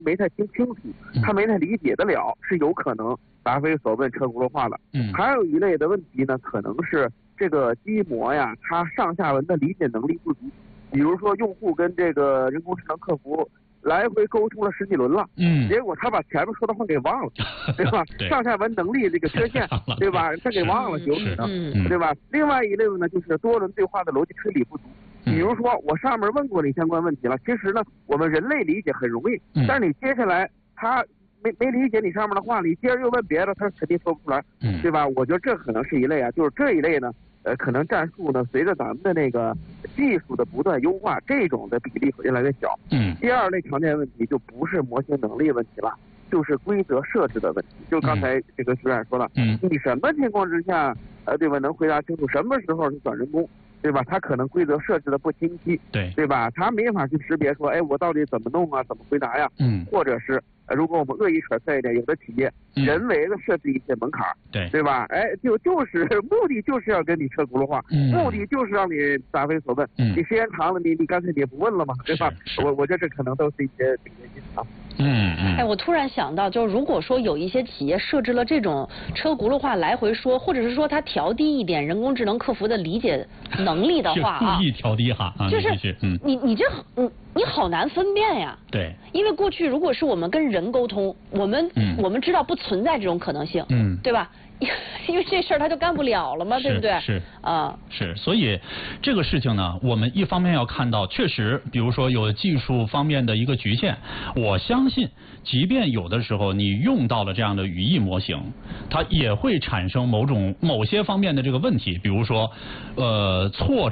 没太听清楚，他没太理解得了，是有可能答非所问、车轱辘话了。还有一类的问题呢，可能是这个机模呀，它上下文的理解能力不足。比如说，用户跟这个人工智能客服来回沟通了10几轮了，结果他把前面说的话给忘了，对吧？上下文能力这个缺陷，对吧？他给忘了，有可能，对吧？另外一类呢，就是多轮对话的逻辑推理不足。比如说，我上面问过你相关问题了，其实呢，我们人类理解很容易，但是你接下来他没理解你上面的话，你接着又问别的，他肯定说不出来，对吧？我觉得这可能是一类啊，就是这一类呢。可能战术呢，随着咱们的那个技术的不断优化，这种的比例会越来越小。第二类常见问题就不是模型能力问题了，就是规则设置的问题。就刚才这个徐冉说了，你什么情况之下，对吧，能回答清楚？什么时候是转人工？对吧？他可能规则设置的不清晰，对吧？他没法去识别说，哎，我到底怎么弄啊？怎么回答呀？或者是如果我们恶意揣测一点，有的企业人为的设置一些门槛，对吧？哎，就是目的就是要跟你车轱辘话，目的就是让你答非所问。你时间长了，你干脆你也不问了嘛，对吧？我觉得这可能都是一些原因啊。 哎，我突然想到，就是如果说有一些企业设置了这种车轱辘话来回说，或者是说它调低一点人工智能客服的理解能力的话啊， 故意调低哈， 就是你好难分辨呀。 对， 因为过去如果是我们跟人沟通，我们知道不存在这种可能性，对吧？因为这事儿他就干不了了嘛，对不对？ 是，所以这个事情呢，我们一方面要看到，确实，比如说有技术方面的一个局限，我相信，即便有的时候你用到了这样的语义模型，它也会产生某些方面的这个问题，比如说，错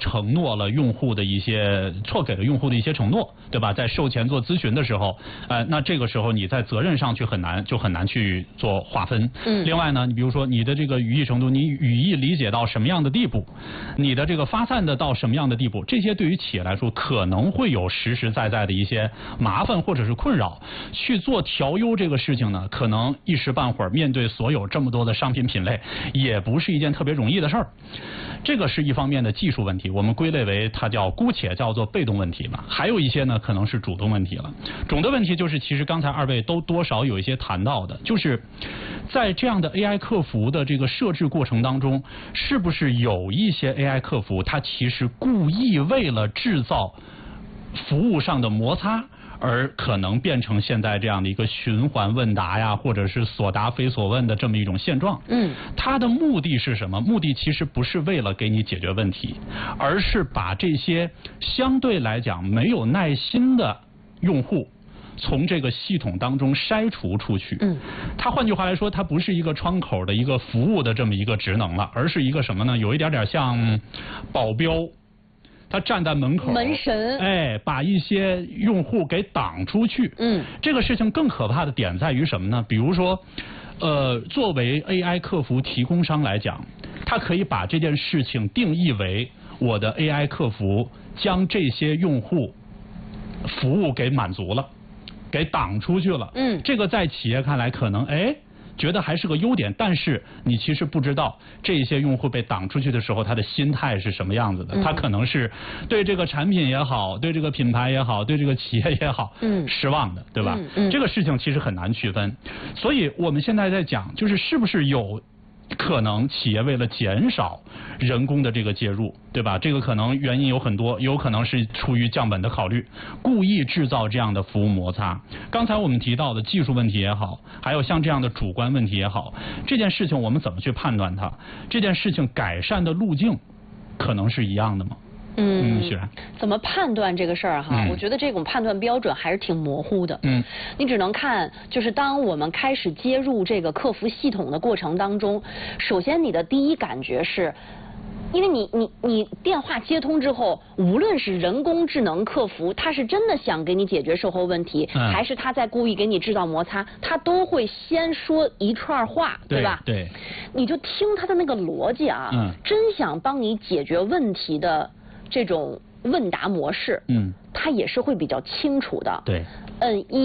给了用户的一些承诺，对吧？在售前做咨询的时候，那这个时候你在责任上很难去做划分。另外呢，你比如说你的这个语义程度，你语义理解到什么样的地步，你的这个发散的到什么样的地步，这些对于企业来说可能会有实实在在的一些麻烦或者是困扰。去做调优这个事情呢，可能一时半会儿面对所有这么多的商品品类，也不是一件特别容易的事儿。这个是一方面的技术问题，我们归类为它姑且叫做被动问题吧。还有一些呢，可能是主动问题了。主动问题就是其实刚才二位都多少有一些谈到的，就是在这样的 AI 客服的这个设置过程当中，是不是有一些 AI 客服它其实故意为了制造服务上的摩擦，而可能变成现在这样的一个循环问答呀，或者是所答非所问的这么一种现状。它的目的是什么？目的其实不是为了给你解决问题，而是把这些相对来讲没有耐心的用户从这个系统当中筛除出去。它换句话来说，它不是一个窗口的一个服务的这么一个职能了，而是一个什么呢？有一点像保镖。他站在门口， 门神， 把一些用户给挡出去。这个事情更可怕的点在于什么呢？比如说，作为 AI 客服提供商来讲，他可以把这件事情定义为我的 AI 客服将这些用户服务给满足了，给挡出去了。这个在企业看来可能觉得还是个优点，但是你其实不知道这些用户被挡出去的时候他的心态是什么样子的。他可能是对这个产品也好，对这个品牌也好，对这个企业也好，失望的，对吧？这个事情其实很难区分。所以我们现在在讲，就是是不是有可能企业为了减少人工的这个介入，对吧？这个可能原因有很多，有可能是出于降本的考虑，故意制造这样的服务摩擦。刚才我们提到的技术问题也好，还有像这样的主观问题也好，这件事情我们怎么去判断它？这件事情改善的路径可能是一样的吗？徐然， 怎么判断这个事儿哈？我觉得这种判断标准还是挺模糊的。你只能看，就是当我们开始接入这个客服系统的过程当中，首先你的第一感觉是，因为你电话接通之后，无论是人工智能客服，他是真的想给你解决售后问题，还是他在故意给你制造摩擦，他都会先说一串话，对吧？ 对， 你就听他的那个逻辑啊，真想帮你解决问题的这种问答模式，它也是会比较清楚的。 对， 摁1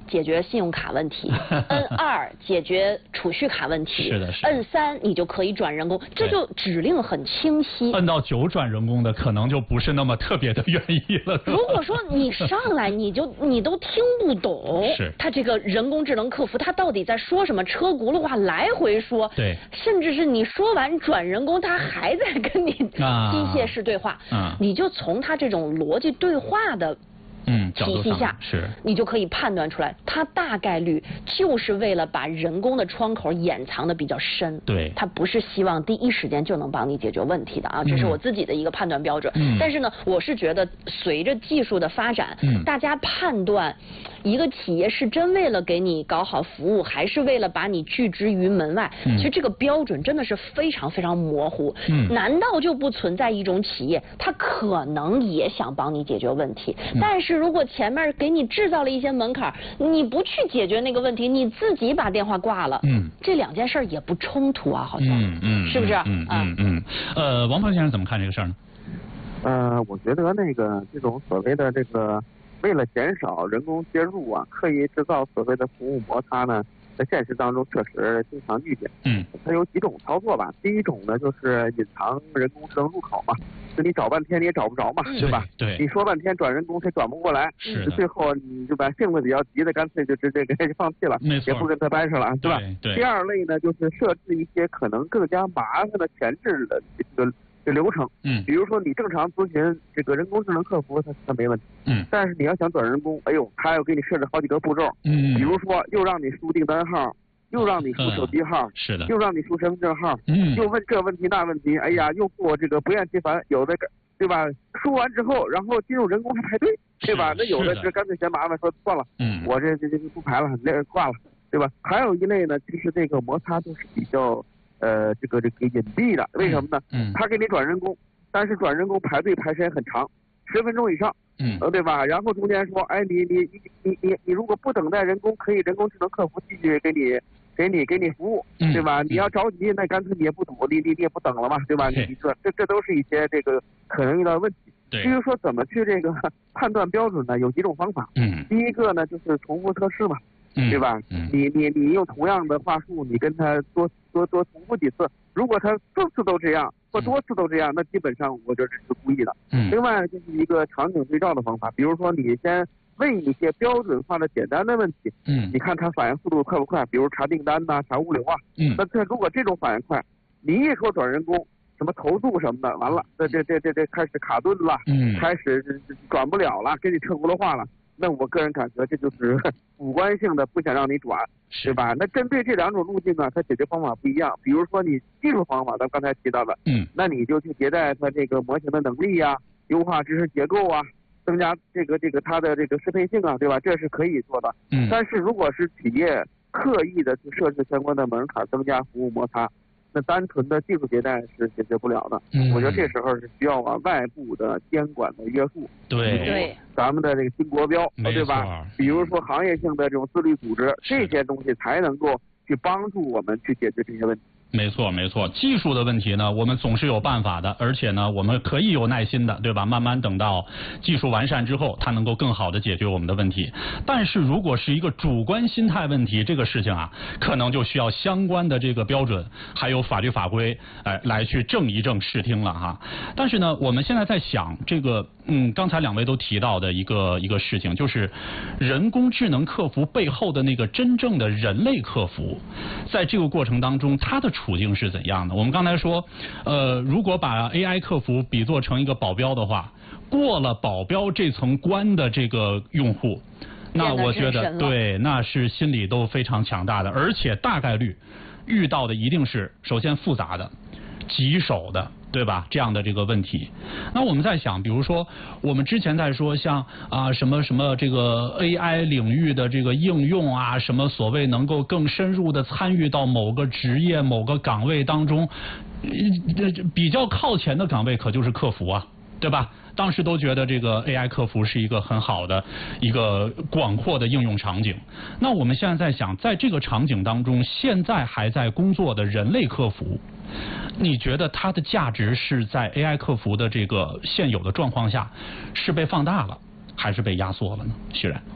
解决信用卡问题，N2 解决储蓄卡问题， 是的 ，N3你就可以转人工，这就指令很清晰。 摁到9转人工的，可能就不是那么特别的愿意了。 如果说你上来你都听不懂， 是他这个人工智能客服他到底在说什么，车轱辘话来回说， 对， 甚至是你说完转人工，他还在跟你机械式对话，你就从他这种逻辑对话的体系下，你就可以判断出来，它大概率就是为了把人工的窗口掩藏的比较深。 对， 它不是希望第一时间就能帮你解决问题的啊，这是我自己的一个判断标准。但是呢，我是觉得随着技术的发展，大家判断一个企业是真为了给你搞好服务，还是为了把你拒之于门外，其实这个标准真的是非常非常模糊。难道就不存在一种企业，它可能也想帮你解决问题，但是如果前面给你制造了一些门槛，你不去解决那个问题，你自己把电话挂了，这两件事也不冲突啊，好像，是不是？ 王鹏先生怎么看这个事儿呢？ 我觉得这种所谓的为了减少人工介入啊，刻意制造所谓的服务摩擦呢，在现实当中确实经常遇见。它有几种操作吧。第一种呢，就是隐藏人工智能入口嘛，就你找半天你也找不着嘛，对吧？ 对。 你说半天转人工，谁转不过来？最后你就把性子比较急的，干脆就直接给放弃了，也不跟他掰扯了，对吧？ 对。 第二类呢，就是设置一些可能更加麻烦的前置的这流程，比如说你正常咨询这个人工智能客服，它没问题，但是你要想转人工，哎呦，他要给你设置好几个步骤，比如说又让你输订单号，又让你输手机号， 是的， 又让你输身份证号，又问这问题那问题，哎呀，又做这个不厌其烦，有的对吧？输完之后，然后进入人工还排队，对吧？那有的是干脆嫌麻烦，说算了，我这不排了，挂了，对吧？还有一类呢，其实这个摩擦就是比较。这个隐蔽的，为什么呢？他给你转人工，但是转人工排队排时间很长，10分钟以上，对吧？然后中间说，哎，你如果不等待人工，可以人工智能客服继续给你服务，对吧？你要着急，那干脆你也不赌，你也不等了嘛，对吧？这都是一些这个可能遇到的问题。至于说怎么去这个判断标准呢？有几种方法。第一个呢，就是重复测试嘛。对吧？你用同样的话术，你跟他多重复几次，如果他4次都这样或多次都这样，那基本上我觉得是故意的。另外就是一个场景对照的方法，比如说你先问一些标准化的简单的问题，你看他反应速度快不快？比如查订单呐，查物流啊，那如果这种反应快，你一说转人工，什么投诉什么的，完了，这开始卡顿了，开始转不了了，给你车轱辘话了。那我个人感觉这就是主观性的，不想让你转，对吧？那针对这两种路径呢，它解决方法不一样。比如说你技术方法，咱刚才提到的，那你就去迭代它这个模型的能力呀，优化知识结构啊，增加这个它的这个适配性啊，对吧？这是可以做的。但是如果是企业刻意的去设置相关的门槛，增加服务摩擦，那单纯的技术迭代是解决不了的。我觉得这时候是需要外部的监管的约束。 对， 咱们的这个新国标，对吧？比如说行业性的这种自律组织，这些东西才能够去帮助我们去解决这些问题。 没错，技术的问题呢，我们总是有办法的，而且呢，我们可以有耐心的，对吧？慢慢等到技术完善之后，它能够更好的解决我们的问题。但是如果是一个主观心态问题，这个事情啊，可能就需要相关的这个标准，还有法律法规，来去正一正视听了哈。但是呢，我们现在在想这个，刚才2位都提到的一个事情，就是人工智能客服背后的那个真正的人类客服，在这个过程当中，它的处境是怎样的？我们刚才说，如果把 AI 客服比作成一个保镖的话，过了保镖这层关的这个用户，那我觉得对，那是心理都非常强大的，而且大概率遇到的一定是首先复杂的、棘手的，对吧？这样的这个问题，那我们在想，比如说我们之前在说像什么这个 AI 领域的这个应用啊，什么所谓能够更深入的参与到某个职业、某个岗位当中，比较靠前的岗位可就是客服啊，对吧？当时都觉得这个 AI 客服是一个很好的一个广阔的应用场景。那我们现在在想，在这个场景当中，现在还在工作的人类客服，你觉得它的价值是在 AI 客服的这个现有的状况下是被放大了，还是被压缩了呢？徐然。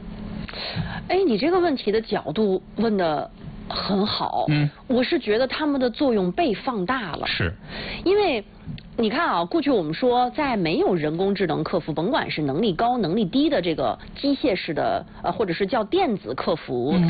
哎，你这个问题的角度问的很好。我是觉得他们的作用被放大了。 是。 因为你看啊，过去我们说，在没有人工智能客服，甭管是能力高能力低的这个机械式的或者是叫电子客服